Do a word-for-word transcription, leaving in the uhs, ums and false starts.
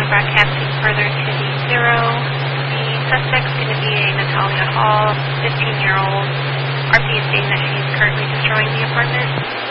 broadcasting further to the zero. The suspect's going to be a Natalia Hall, fifteen-year-old. R P is stating that she is currently destroying the apartment.